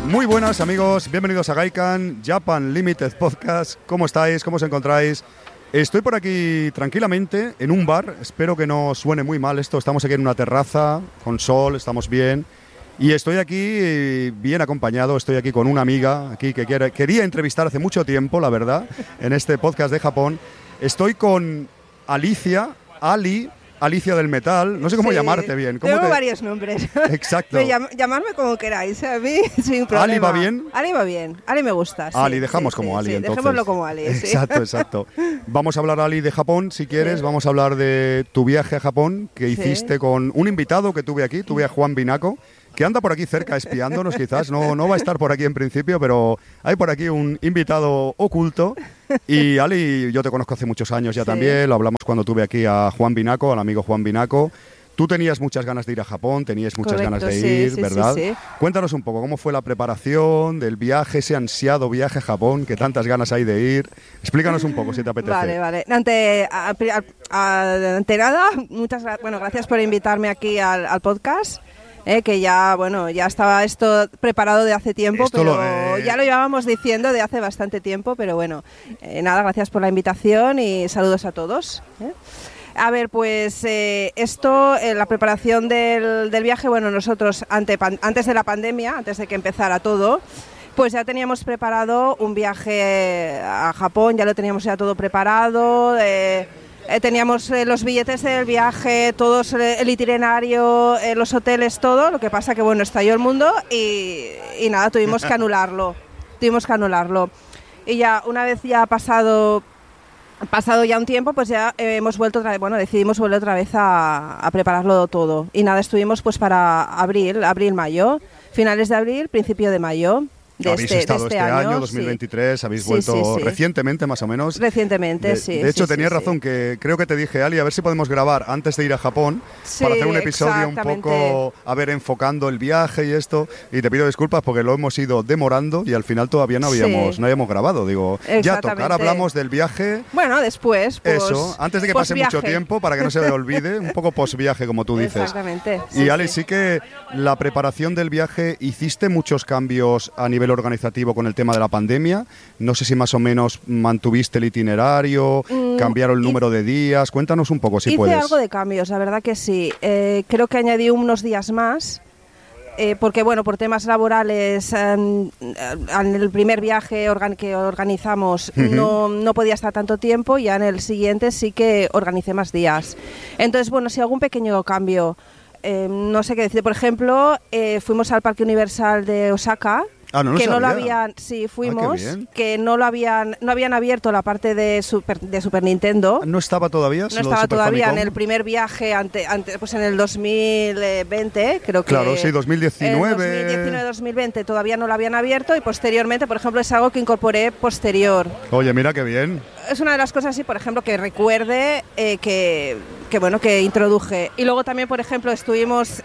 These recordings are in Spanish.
Muy buenas amigos, bienvenidos a Gaikan Japan Limited Podcast. ¿Cómo estáis? ¿Cómo os encontráis? Estoy por aquí tranquilamente en un bar, espero que no suene muy mal esto, estamos aquí en una terraza con sol, estamos bien y estoy aquí bien acompañado, estoy aquí con una amiga aquí que quería entrevistar hace mucho tiempo, la verdad, en este podcast de Japón. Estoy con Alicia del Metal, no sé cómo llamarte bien. Tengo varios nombres. Exacto. Llamarme como queráis, a mí sin problema. ¿Ali va bien? Ali va bien, Ali me gusta. Sí, Ali, dejamos como Ali entonces. Dejémoslo como Ali, Exacto. Vamos a hablar, Ali, de Japón, si quieres. Vamos a hablar de tu viaje a Japón que hiciste con un invitado que tuve aquí, tuve a Juan Binaco, que anda por aquí cerca espiándonos quizás, no va a estar por aquí en principio, pero hay por aquí un invitado oculto. Y Ali, yo te conozco hace muchos años ya también, lo hablamos cuando tuve aquí a Juan Binaco, al amigo Juan Binaco. Tú tenías muchas ganas de ir a Japón, tenías muchas ganas de ir, ¿verdad? Sí. Cuéntanos un poco, ¿cómo fue la preparación del viaje, ese ansiado viaje a Japón, que tantas ganas hay de ir? Explícanos un poco, si te apetece. Vale. Ante nada, gracias por invitarme aquí al podcast. Que ya estaba esto preparado de hace tiempo, ya lo llevábamos diciendo de hace bastante tiempo, pero bueno, gracias por la invitación y saludos a todos. A ver, pues la preparación del viaje, bueno, nosotros antes de la pandemia, antes de que empezara todo, pues ya teníamos preparado un viaje a Japón, ya lo teníamos ya todo preparado. Teníamos los billetes del viaje, todos el itinerario, los hoteles, todo. Lo que pasa que bueno, estalló el mundo y nada, tuvimos que anularlo. Y ya una vez ya pasado ya un tiempo, pues ya hemos vuelto otra vez, decidimos volver otra vez a prepararlo todo. Y nada, estuvimos pues para abril, mayo, finales de abril, principio de mayo. Habéis estado este año 2023, sí. Habéis vuelto recientemente, más o menos. Recientemente, sí. De hecho, tenías razón, que creo que te dije, Ali, a ver si podemos grabar antes de ir a Japón para hacer un episodio un poco, enfocando el viaje y esto. Y te pido disculpas porque lo hemos ido demorando y al final todavía no habíamos grabado. Digo, ya tocar, hablamos del viaje. Bueno, después. Eso, antes de que pase mucho tiempo, para que no se me olvide, un poco post-viaje, como tú dices. Exactamente. Y Ali, sí que la preparación del viaje, ¿hiciste muchos cambios a nivel organizativo con el tema de la pandemia? No sé si más o menos mantuviste el itinerario, cambiaron el número de días. Cuéntanos un poco, si puedes. Hice algo de cambios, la verdad que sí. Creo que añadí unos días más, porque bueno, por temas laborales, en el primer viaje que organizamos no podía estar tanto tiempo, y ya en el siguiente sí que organicé más días. Entonces, bueno, sí, algún pequeño cambio. No sé qué decir. Por ejemplo, fuimos al Parque Universal de Osaka. Que no lo habían, sí, fuimos, que no habían abierto la parte de Super Nintendo. ¿No estaba todavía? No estaba todavía en el primer viaje, pues en el 2020, creo que. Claro, sí, 2019. 2019-2020 todavía no lo habían abierto, y posteriormente, por ejemplo, es algo que incorporé posterior. Oye, mira qué bien. Es una de las cosas, sí, por ejemplo, que recuerde que introduje. Y luego también, por ejemplo, estuvimos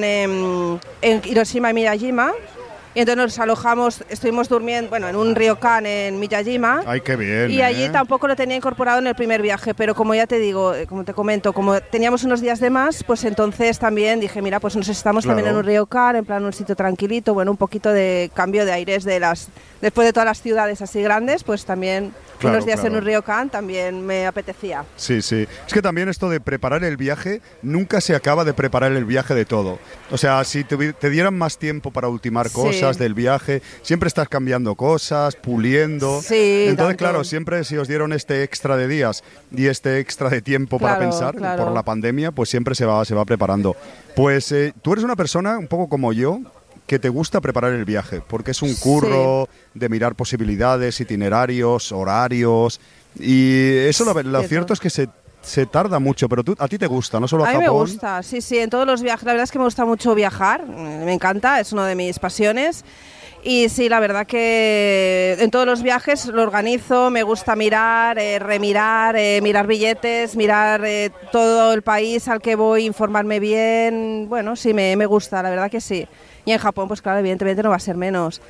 en Hiroshima y Miyajima. Y entonces nos alojamos, estuvimos durmiendo, en un ryokan en Miyajima. ¡Ay, qué bien! Y allí tampoco lo tenía incorporado en el primer viaje, pero como ya te digo, como te comento, como teníamos unos días de más, pues entonces también dije, mira, pues nos estamos también en un ryokan, en plan un sitio tranquilito, un poquito de cambio de aires después de todas las ciudades así grandes, pues también unos días en un ryokan también me apetecía. Sí. Es que también esto de preparar el viaje, nunca se acaba de preparar el viaje de todo. O sea, si te dieran más tiempo para ultimar cosas del viaje, siempre estás cambiando cosas, puliendo. Sí, entonces, claro, siempre si os dieron este extra de días y este extra de tiempo para pensar por la pandemia, pues siempre se va preparando. Pues tú eres una persona un poco como yo, que te gusta preparar el viaje, porque es un curro de mirar posibilidades, itinerarios, horarios, y eso lo cierto es que se tarda mucho, pero a ti te gusta, no solo a Japón. A mí me gusta, sí, en todos los viajes. La verdad es que me gusta mucho viajar, me encanta, es una de mis pasiones. Y sí, la verdad que en todos los viajes lo organizo, me gusta mirar, remirar, mirar billetes, mirar todo el país al que voy, informarme bien. Bueno, sí, me gusta, la verdad que sí. Y en Japón, pues claro, evidentemente no va a ser menos.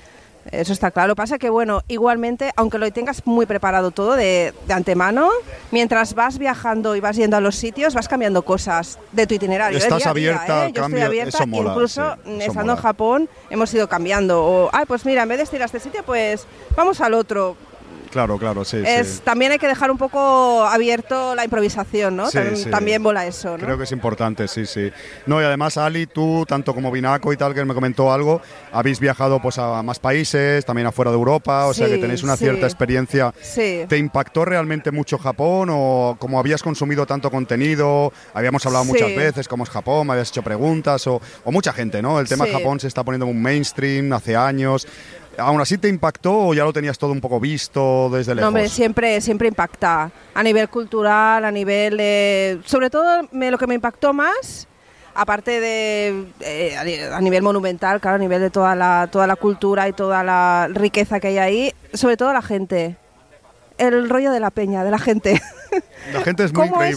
Eso está claro. Pasa que, bueno, igualmente, aunque lo tengas muy preparado todo de antemano, mientras vas viajando y vas yendo a los sitios, vas cambiando cosas de tu itinerario. Estás día abierta, Yo estoy abierta, eso mola, incluso sí, estando en Japón hemos ido cambiando. O, pues mira, en vez de ir a este sitio, pues vamos al otro. Claro, sí. También hay que dejar un poco abierto la improvisación, ¿no? También mola eso, ¿no? Creo que es importante, sí. No, y además, Ali, tú, tanto como Binaco y tal, que me comentó algo, habéis viajado pues a más países, también afuera de Europa, o sea que tenéis una cierta experiencia. Sí. ¿Te impactó realmente mucho Japón o como habías consumido tanto contenido? Habíamos hablado muchas veces cómo es Japón, me habías hecho preguntas, o mucha gente, ¿no? El tema de Japón se está poniendo un mainstream hace años. ¿Aún así te impactó o ya lo tenías todo un poco visto desde lejos? No, hombre, siempre impacta. A nivel cultural, a nivel... sobre todo lo que me impactó más, aparte de a nivel monumental, claro, a nivel de toda la cultura y toda la riqueza que hay ahí, sobre todo la gente. El rollo de la peña, de la gente. La gente es muy increíble.